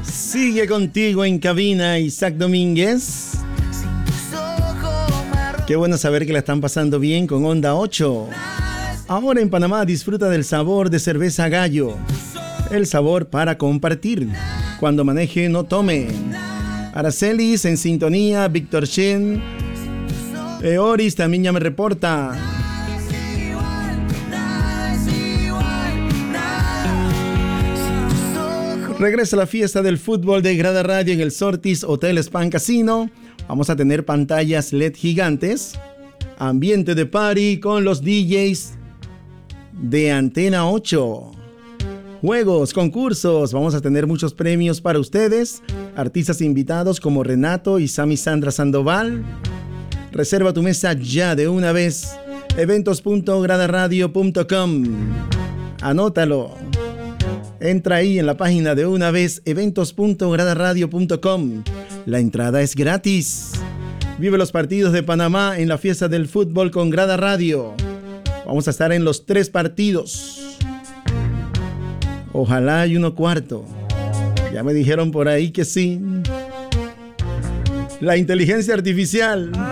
Sigue contigo en cabina Isaac Domínguez. Qué bueno saber que la están pasando bien con Onda 8. Ahora en Panamá disfruta del sabor de cerveza Gallo. El sabor para compartir. Cuando maneje, no tome. Aracelis en sintonía, Víctor Shen. Eoris también ya me reporta. Regresa la fiesta del fútbol de Grada Radio en el Sortis Hotel Span Casino. Vamos a tener pantallas LED gigantes, ambiente de party con los DJs de Antena 8. Juegos, concursos, vamos a tener muchos premios para ustedes. Artistas invitados como Renato y Sammy Sandra Sandoval. Reserva tu mesa ya de una vez. eventos.gradaradio.com. Anótalo. Entra ahí en la página de una vez, eventos.gradaradio.com. La entrada es gratis. Vive los partidos de Panamá en la fiesta del fútbol con Grada Radio. Vamos a estar en los 3 partidos. Ojalá hay 1/4. Ya me dijeron por ahí que sí. La inteligencia artificial